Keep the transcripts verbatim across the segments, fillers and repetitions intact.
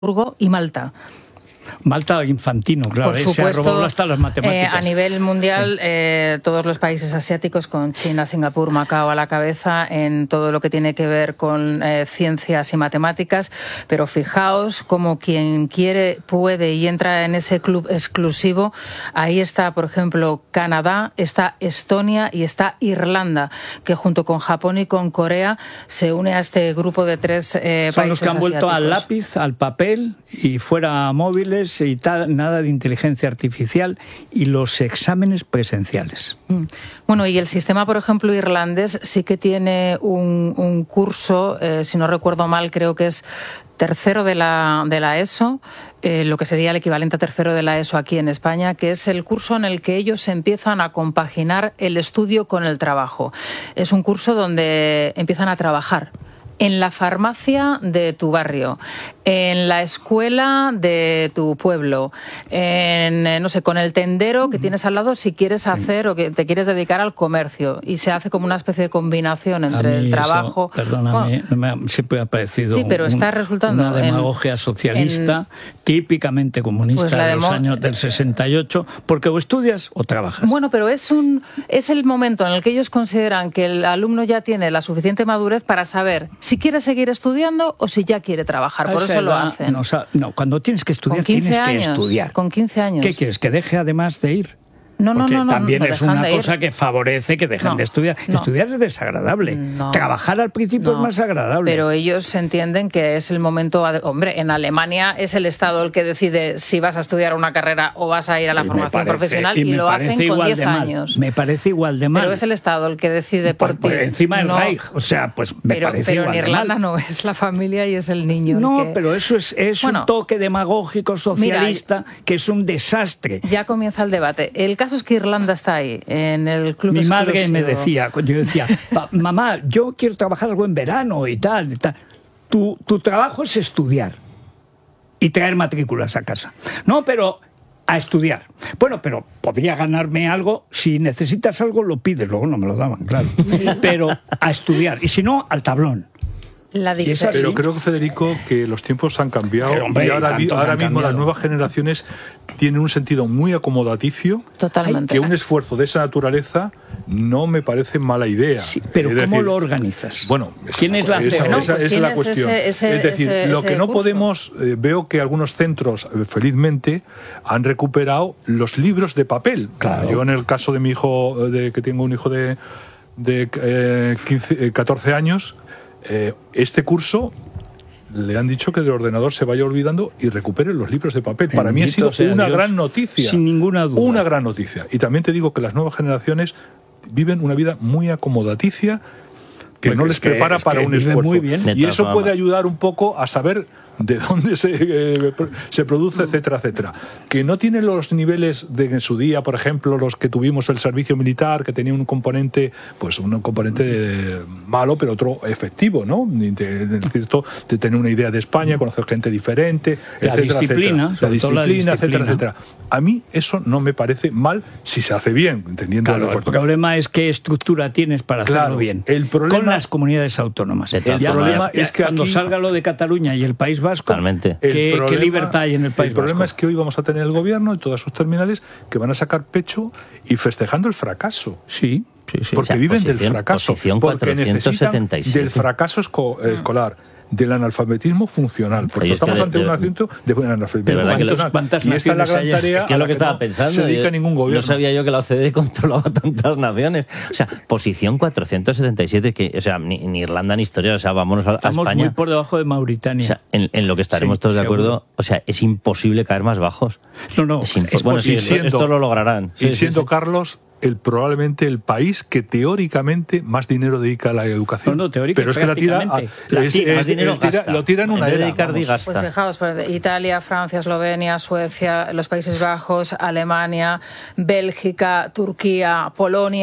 y Malta. Malta infantino, claro, Por eh, supuesto, se ha robado hasta las matemáticas. Eh, a nivel mundial, sí. eh, todos los países asiáticos, con China, Singapur, Macao a la cabeza, en todo lo que tiene que ver con eh, ciencias y matemáticas, pero fijaos como quien quiere, puede y entra en ese club exclusivo. Ahí está, por ejemplo, Canadá, está Estonia y está Irlanda, que junto con Japón y con Corea se une a este grupo de tres eh, Son países los que han asiáticos. vuelto al lápiz, al papel y fuera móviles y tal, nada de inteligencia artificial y los exámenes presenciales. Bueno, y el sistema, por ejemplo, irlandés sí que tiene un, un curso, eh, si no recuerdo mal, creo que es tercero de la, de la ESO, eh, lo que sería el equivalente a tercero de la ESO aquí en España, que es el curso en el que ellos empiezan a compaginar el estudio con el trabajo. Es un curso donde empiezan a trabajar en la farmacia de tu barrio, en la escuela de tu pueblo, en, no sé, con el tendero que tienes al lado si quieres hacer sí. o que te quieres dedicar al comercio. Y se hace como una especie de combinación entre el trabajo... Eso, perdóname, bueno, me ha, siempre ha parecido sí, pero un, está resultando una demagogia en, socialista, en, típicamente comunista pues de los años del sesenta y ocho, porque o estudias o trabajas. Bueno, pero es, un, es el momento en el que ellos consideran que el alumno ya tiene la suficiente madurez para saber si quiere seguir estudiando o si ya quiere trabajar. Por eso lo hacen. No, no, cuando tienes que estudiar, tienes años, que estudiar. Con quince años. ¿Qué quieres? ¿Que deje además de ir? No, no, Porque no, no. también no, es una cosa ir. que favorece que dejen no, de estudiar. No. Estudiar es desagradable. No. Trabajar al principio no. es más agradable. Pero ellos entienden que es el momento... Hombre, en Alemania es el Estado el que decide si vas a estudiar una carrera o vas a ir a la y formación parece, profesional y, y lo hacen con diez años. Me parece igual de mal. Pero es el Estado el que decide por, por ti. Por encima del no. Reich. O sea, pues me pero, parece pero igual en Irlanda de mal. no, es la familia y es el niño. No, el que... pero eso es, es bueno, un toque demagógico socialista mira, que es un desastre. Ya comienza el debate. El caso es que Irlanda está ahí, en el club Mi madre exclusivo. me decía, yo decía, mamá, yo quiero trabajar algo en verano y tal, y tal. Tu, tu trabajo es estudiar y traer matrículas a casa. No, pero a estudiar. Bueno, pero podría ganarme algo, si necesitas algo lo pides, luego no me lo daban, claro. Sí. Pero a estudiar, y si no, al tablón. La Pero creo que, Federico, que los tiempos han cambiado. Pero, hombre, y ahora, vi, ahora mismo cambiado. Las nuevas generaciones tienen un sentido muy acomodaticio. Totalmente. Que un esfuerzo de esa naturaleza no me parece mala idea. Sí, pero es ¿cómo decir, lo organizas? Bueno, ¿quién es la esa, bueno, esa, pues esa es la cuestión. Ese, ese, es decir, ese, lo que no curso. podemos, eh, veo que algunos centros, eh, felizmente, han recuperado los libros de papel. Claro. Yo en el caso de mi hijo, de que tengo un hijo de, de eh, quince, eh, catorce años, Eh, este curso le han dicho que el ordenador se vaya olvidando y recupere los libros de papel. Para mí ha sido una Dios, gran noticia. Sin ninguna duda. Una gran noticia. Y también te digo que las nuevas generaciones viven una vida muy acomodaticia que Porque no les que, prepara para un esfuerzo. Muy bien. Y eso puede ayudar un poco a saber de dónde se, eh, se produce, etcétera, etcétera. Que no tiene los niveles de en su día, por ejemplo, los que tuvimos el servicio militar, que tenía un componente, pues un componente de, malo, pero otro efectivo, ¿no? De, de, de, de tener una idea de España, conocer gente diferente, la etcétera, disciplina, etcétera. La disciplina, la disciplina, etcétera, etcétera. A mí eso no me parece mal si se hace bien, entendiendo claro, el esfuerzo. El problema es qué estructura tienes para claro, hacerlo bien. El problema, con las comunidades autónomas. El problema ya, es que cuando aquí, salga lo de Cataluña y el País Vasco, totalmente. ¿qué, problema, ¿qué libertad hay en el País El problema Vasco? es que hoy vamos a tener el gobierno y todas sus terminales que van a sacar pecho y festejando el fracaso. Sí. Sí, sí. Porque o sea, viven posición, del fracaso, porque necesitan del fracaso escolar, del analfabetismo funcional, porque Oye, estamos de, ante de, un asunto de buen analfabetismo funcional. Y esta es la gran tarea es que es lo que estaba no pensando. se dedica yo, ningún gobierno. No sabía yo que la O C D E controlaba tantas naciones. O sea, posición cuatrocientos setenta y siete, que, o sea, ni, ni Irlanda ni historia, o sea, vámonos a, estamos a España. Muy por debajo de Mauritania. O sea, en, en lo que estaremos sí, todos de acuerdo, seguro. O sea, es imposible caer más bajos. No, no. Es es bueno, sí, siendo, esto lo lograrán. Y sí, siendo sí, sí. Carlos el probablemente el país que teóricamente más dinero dedica a la educación. No, no, pero es que la tira, a, la es, tira, es, más dinero tira, gasta. lo tira en una en era. Dedicar, pues fijaos, Italia, Francia, Eslovenia, Suecia, los Países Bajos, Alemania, Bélgica, Turquía, Polonia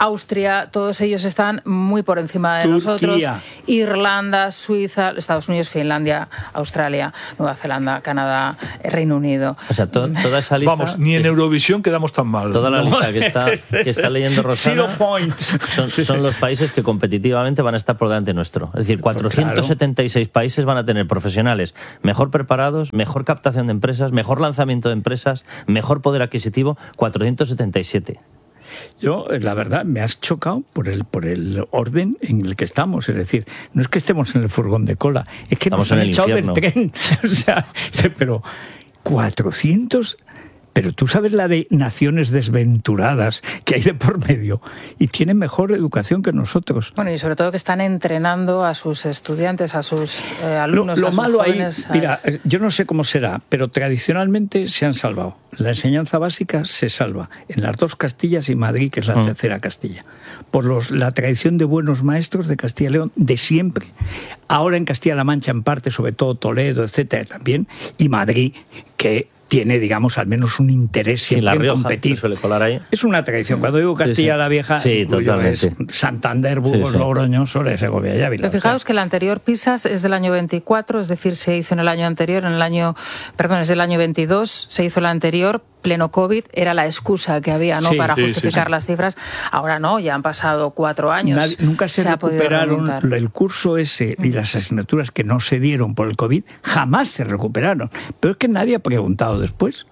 Austria, todos ellos están muy por encima de Turquía. nosotros. Irlanda, Suiza, Estados Unidos, Finlandia, Australia, Nueva Zelanda, Canadá, Reino Unido. O sea, to, toda esa lista... Vamos, ni en Eurovisión quedamos tan mal. Toda la lista que está, que está leyendo Rosana son, son los países que competitivamente van a estar por delante nuestro. Es decir, cuatrocientos setenta y seis países van a tener profesionales mejor preparados, mejor captación de empresas, mejor lanzamiento de empresas, mejor poder adquisitivo, cuatrocientos setenta y siete. Yo, la verdad, me has chocado por el por el orden en el que estamos. Es decir, no es que estemos en el furgón de cola, es que estamos nos han en el echado infierno. del tren. O sea, pero cuatrocientos... Pero tú sabes la de naciones desventuradas que hay de por medio y tienen mejor educación que nosotros. Bueno, y sobre todo que están entrenando a sus estudiantes, a sus eh, alumnos, Lo, lo a sus malo jóvenes. ahí, mira, yo no sé cómo será, pero tradicionalmente se han salvado. La enseñanza básica se salva en las dos Castillas y Madrid, que es la mm. tercera Castilla. Por los, la tradición de buenos maestros de Castilla y León, de siempre. Ahora en Castilla-La Mancha, en parte, sobre todo Toledo, etcétera, también. Y Madrid, que tiene, digamos, al menos un interés sí, en la Rioja, competir. Suele colar ahí. Es una tradición. Cuando digo Castilla sí, sí. la Vieja, sí, totalmente. Es Santander, Burgos, sí, sí. Logroño, Soria, Segovia y Ávila. Pero fijaos o sea, que el anterior PISA es del año veinticuatro, es decir, se hizo en el año anterior, en el año, perdón, es del año veintidós, se hizo el anterior, pleno COVID, era la excusa que había, ¿no? Sí, para sí, justificar sí, sí. las cifras. Ahora no, ya han pasado cuatro años. Nadie, nunca se, se recuperaron el curso ese y mm. las asignaturas que no se dieron por el COVID, jamás se recuperaron. Pero es que nadie ha preguntado después.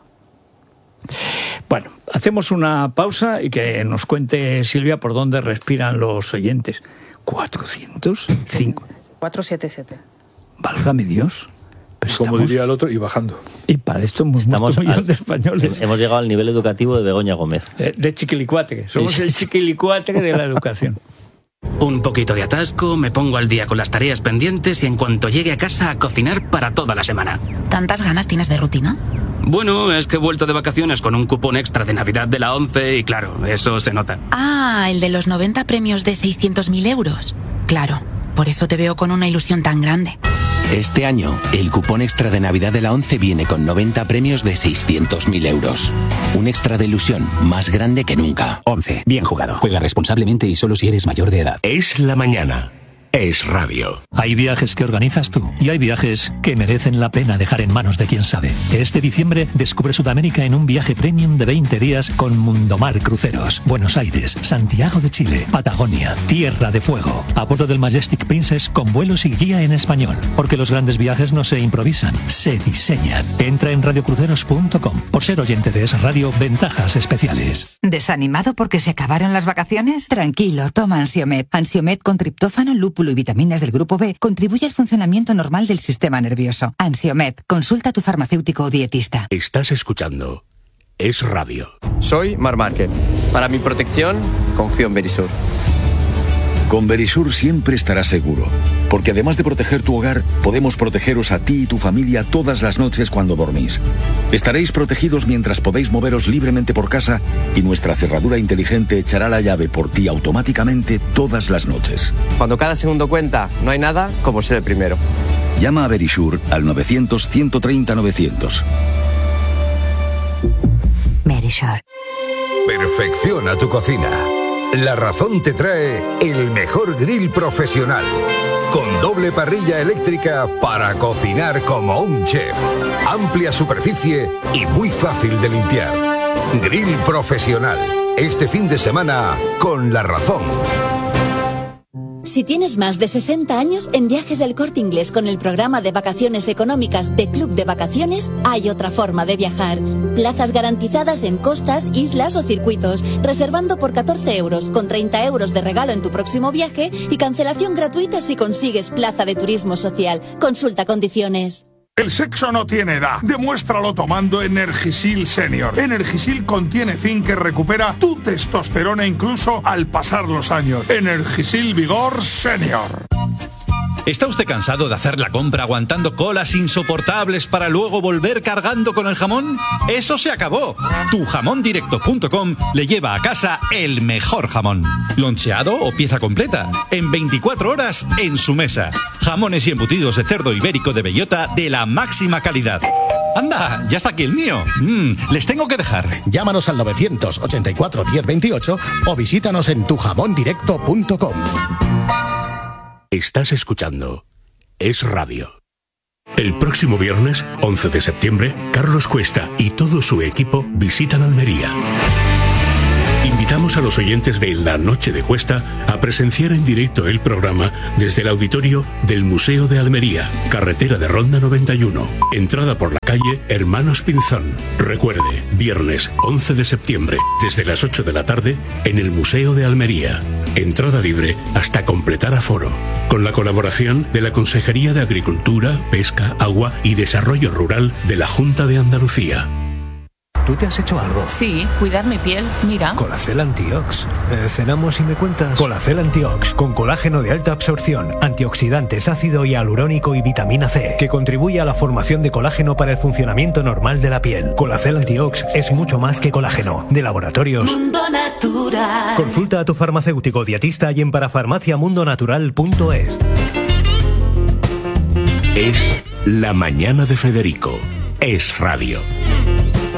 Bueno, hacemos una pausa y que nos cuente Silvia por dónde respiran los oyentes. ¿cuatrocientos cinco? cuatrocientos setenta y siete. Válgame Dios. Pero como estamos... diría el otro, y bajando. Y para esto hemos Estamos un millón al... de españoles. Hemos llegado al nivel educativo de Begoña Gómez. De, de chiquilicuatre. Somos sí, sí. el chiquilicuatre de la educación. Un poquito de atasco, me pongo al día con las tareas pendientes y en cuanto llegue a casa a cocinar para toda la semana. ¿Tantas ganas tienes de rutina? Bueno, es que he vuelto de vacaciones con un cupón extra de Navidad de la ONCE y claro, eso se nota. Ah, el de los noventa premios de seiscientos mil euros. Claro, por eso te veo con una ilusión tan grande. Este año, el cupón extra de Navidad de la ONCE viene con noventa premios de seiscientos mil euros. Un extra de ilusión más grande que nunca. ONCE, bien jugado. Juega responsablemente y solo si eres mayor de edad. Es la mañana. Es radio. Hay viajes que organizas tú y hay viajes que merecen la pena dejar en manos de quien sabe. Este diciembre descubre Sudamérica en un viaje premium de veinte días con Mundomar Cruceros. Buenos Aires, Santiago de Chile, Patagonia, Tierra de Fuego. A bordo del Majestic Princess con vuelos y guía en español. Porque los grandes viajes no se improvisan, se diseñan. Entra en radio cruceros punto com. Por ser oyente de Es Radio, ventajas especiales. ¿Desanimado porque se acabaron las vacaciones? Tranquilo, toma Ansiomed. Ansiomed con triptófano, lúpulo y vitaminas del grupo B contribuye al funcionamiento normal del sistema nervioso. Ansiomed, consulta a tu farmacéutico o dietista. Estás escuchando Es Radio. Soy Mar Márquez. Para mi protección, confío en Verisur. Con Verisur siempre estarás seguro, porque además de proteger tu hogar, podemos protegeros a ti y tu familia todas las noches cuando dormís. Estaréis protegidos mientras podéis moveros libremente por casa y nuestra cerradura inteligente echará la llave por ti automáticamente todas las noches. Cuando cada segundo cuenta, no hay nada como ser el primero. Llama a Verisur al novecientos, ciento treinta, novecientos. Verisur. Perfecciona tu cocina. La Razón te trae el mejor grill profesional, con doble parrilla eléctrica para cocinar como un chef, amplia superficie y muy fácil de limpiar. Grill profesional, este fin de semana con La Razón. Si tienes más de sesenta años, en Viajes del Corte Inglés con el programa de vacaciones económicas de Club de Vacaciones hay otra forma de viajar. Plazas garantizadas en costas, islas o circuitos, reservando por catorce euros, con treinta euros de regalo en tu próximo viaje y cancelación gratuita si consigues plaza de turismo social. Consulta condiciones. El sexo no tiene edad. Demuéstralo tomando Energisil Senior. Energisil contiene zinc que recupera tu testosterona incluso al pasar los años. Energisil Vigor Senior. ¿Está usted cansado de hacer la compra aguantando colas insoportables para luego volver cargando con el jamón? ¡Eso se acabó! tu jamón directo punto com le lleva a casa el mejor jamón. Loncheado o pieza completa. En veinticuatro horas en su mesa. Jamones y embutidos de cerdo ibérico de bellota de la máxima calidad. Anda, ya está aquí el mío. Mm, les tengo que dejar. Llámanos al novecientos ochenta y cuatro diez veintiocho o visítanos en tu jamón directo punto com. Estás escuchando Es Radio. El próximo viernes, once de septiembre, Carlos Cuesta y todo su equipo visitan Almería. Invitamos a los oyentes de La Noche de Cuesta a presenciar en directo el programa desde el auditorio del Museo de Almería, carretera de Ronda noventa y uno, entrada por la calle Hermanos Pinzón. Recuerde, viernes once de septiembre, desde las ocho de la tarde, en el Museo de Almería. Entrada libre hasta completar aforo. Con la colaboración de la Consejería de Agricultura, Pesca, Agua y Desarrollo Rural de la Junta de Andalucía. ¿Tú te has hecho algo? Sí, cuidar mi piel, mira. Colacel Antiox. Eh, cenamos y me cuentas. Colacel Antiox, con colágeno de alta absorción, antioxidantes, ácido hialurónico y vitamina C, que contribuye a la formación de colágeno para el funcionamiento normal de la piel. Colacel Antiox es mucho más que colágeno. De Laboratorios Mundo Natural. Consulta a tu farmacéutico dietista y en parafarmacia mundo natural punto es. Es La Mañana de Federico. Es Radio.